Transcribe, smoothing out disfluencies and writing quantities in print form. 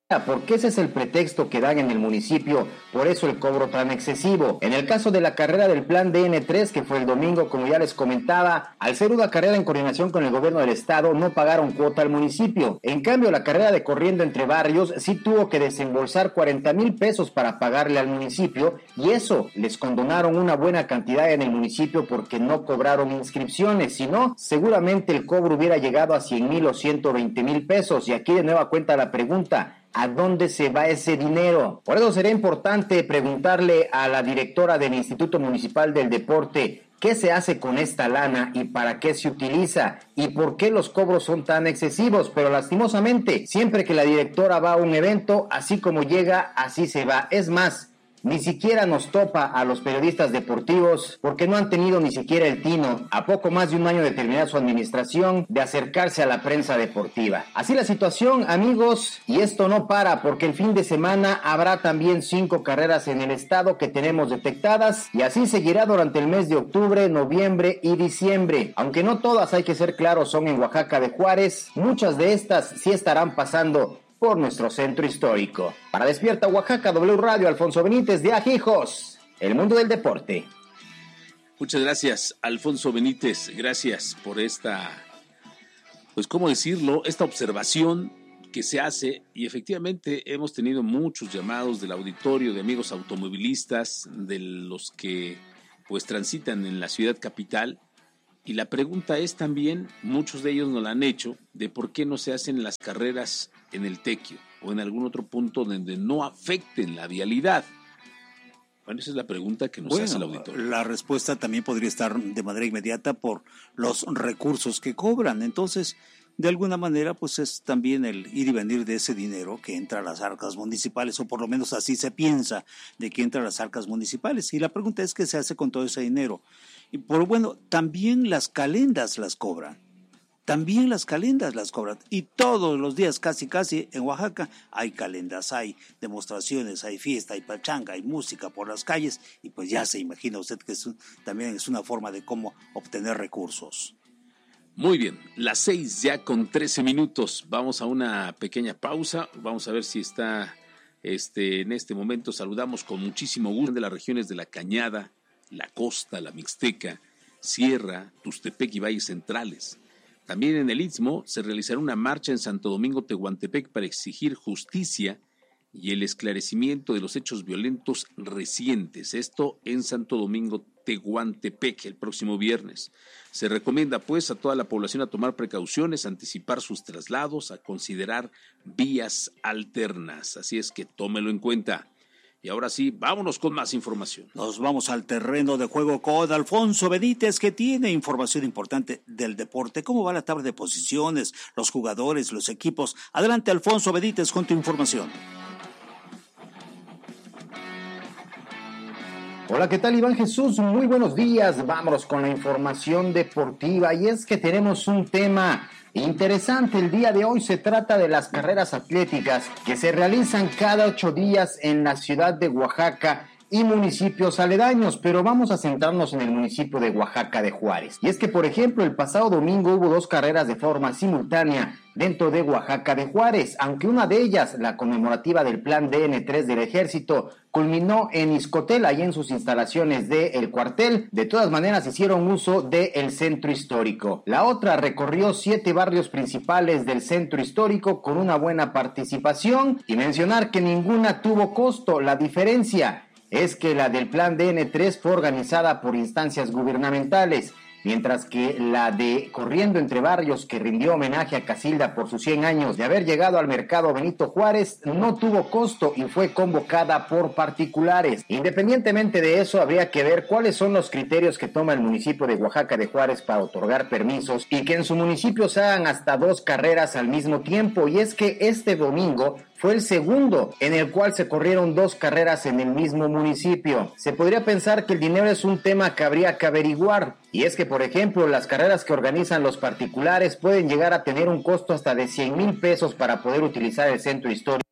porque ese es el pretexto que dan en el municipio, por eso el cobro tan excesivo. En el caso de la carrera del Plan DN3, que fue el domingo, como ya les comentaba, al ser una carrera en coordinación con el gobierno del estado, no pagaron cuota al municipio. En cambio, la carrera de corriendo entre barrios sí tuvo que desembolsar 40,000 pesos para pagarle al municipio, y eso les condonaron una buena cantidad en el municipio porque no cobraron inscripciones, si no, seguramente el cobro hubiera llegado a 100,000 o 120,000 pesos. Y aquí de nueva cuenta la pregunta: ¿a dónde se va ese dinero? Por eso será importante preguntarle a la directora del Instituto Municipal del Deporte qué se hace con esta lana y para qué se utiliza y por qué los cobros son tan excesivos. Pero lastimosamente, siempre que la directora va a un evento, así como llega, así se va. Es más, ni siquiera nos topa a los periodistas deportivos porque no han tenido ni siquiera el tino, a poco más de un año de terminar su administración, de acercarse a la prensa deportiva. Así la situación, amigos, y esto no para porque el fin de semana habrá también 5 carreras en el estado que tenemos detectadas y así seguirá durante el mes de octubre, noviembre y diciembre. Aunque no todas, hay que ser claros, son en Oaxaca de Juárez, muchas de estas sí estarán pasando por nuestro centro histórico. Para Despierta Oaxaca, W Radio, Alfonso Benítez de Ajijos, el mundo del deporte. Muchas gracias, Alfonso Benítez. Gracias por esta, pues, ¿cómo decirlo? Esta observación que se hace, y efectivamente hemos tenido muchos llamados del auditorio, de amigos automovilistas, de los que, pues, transitan en la ciudad capital. Y la pregunta es también, muchos de ellos nos la han hecho, de por qué no se hacen las carreras en el Tequio o en algún otro punto donde no afecten la vialidad. Bueno, esa es la pregunta que nos hace el auditorio. La respuesta también podría estar de manera inmediata por los recursos que cobran. Entonces, de alguna manera, pues es también el ir y venir de ese dinero que entra a las arcas municipales, o por lo menos así se piensa de que entra a las arcas municipales. Y la pregunta es qué se hace con todo ese dinero. Y también las calendas las cobran. Y todos los días, casi en Oaxaca, hay calendas, hay demostraciones, hay fiesta, hay pachanga, hay música por las calles, y pues ya se imagina usted que también es una forma de cómo obtener recursos. Muy bien, las 6:13. Vamos a una pequeña pausa. Vamos a ver si está en este momento. Saludamos con muchísimo gusto de las regiones de la Cañada, la Costa, la Mixteca, Sierra, Tustepec y Valles Centrales. También en el Istmo se realizará una marcha en Santo Domingo, Tehuantepec, para exigir justicia y el esclarecimiento de los hechos violentos recientes. Esto en Santo Domingo, Tehuantepec, el próximo viernes. Se recomienda pues a toda la población a tomar precauciones, a anticipar sus traslados, a considerar vías alternas. Así es que tómelo en cuenta. Y ahora sí, vámonos con más información. Nos vamos al terreno de juego con Alfonso Benítez, que tiene información importante del deporte. ¿Cómo va la tabla de posiciones, los jugadores, los equipos? Adelante, Alfonso Benítez, con tu información. Hola, ¿qué tal, Iván Jesús? Muy buenos días. Vámonos con la información deportiva. Y es que tenemos un tema interesante el día de hoy. Se trata de las carreras atléticas que se realizan cada 8 días en la ciudad de Oaxaca y municipios aledaños, pero vamos a centrarnos en el municipio de Oaxaca de Juárez. Y es que, por ejemplo, el pasado domingo hubo 2 carreras de forma simultánea dentro de Oaxaca de Juárez, aunque una de ellas, la conmemorativa del Plan DN3 del Ejército, culminó en Izcotel, ahí en sus instalaciones del cuartel. De todas maneras, hicieron uso del centro histórico. La otra recorrió 7 barrios principales del centro histórico con una buena participación, y mencionar que ninguna tuvo costo. La diferencia es que la del Plan DN3 fue organizada por instancias gubernamentales, mientras que la de Corriendo entre Barrios, que rindió homenaje a Casilda por sus 100 años de haber llegado al mercado Benito Juárez, no tuvo costo y fue convocada por particulares. Independientemente de eso, habría que ver cuáles son los criterios que toma el municipio de Oaxaca de Juárez para otorgar permisos y que en su municipio se hagan hasta 2 carreras al mismo tiempo. Y es que este domingo fue el segundo en el cual se corrieron 2 carreras en el mismo municipio. Se podría pensar que el dinero es un tema que habría que averiguar, y es que, por ejemplo, las carreras que organizan los particulares pueden llegar a tener un costo hasta de 100,000 pesos para poder utilizar el centro histórico.